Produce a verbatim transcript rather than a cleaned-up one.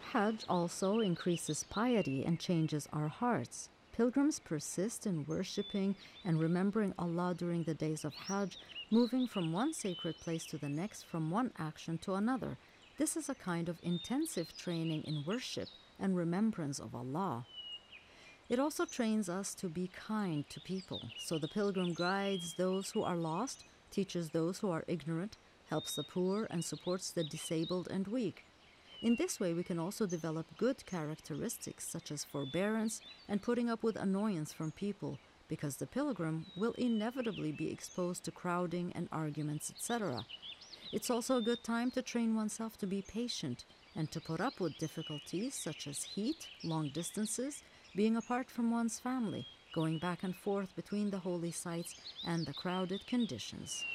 Hajj also increases piety and changes our hearts. Pilgrims persist in worshipping and remembering Allah during the days of Hajj, moving from one sacred place to the next, from one action to another. This is a kind of intensive training in worship and remembrance of Allah. It also trains us to be kind to people. So the pilgrim guides those who are lost, teaches those who are ignorant, helps the poor, and supports the disabled and weak. In this way, we can also develop good characteristics such as forbearance and putting up with annoyance from people, because the pilgrim will inevitably be exposed to crowding and arguments, et cetera. It's also a good time to train oneself to be patient and to put up with difficulties such as heat, long distances, being apart from one's family, going back and forth between the holy sites, and the crowded conditions.